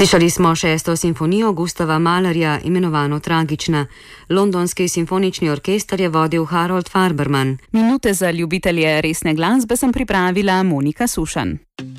Slišali smo 6. simfonijo Gustava Mahlerja, imenovano Tragična. Londonski simfonični orkester je vodil Harold Farberman. Minute za ljubitelje resne glasbe sem pripravila Monika Sušan.